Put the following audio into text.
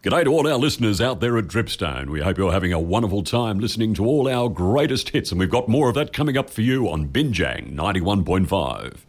G'day to all our listeners out there at Dripstone. We hope you're having a wonderful time listening to all our greatest hits, and we've got more of that coming up for you on Binjang 91.5.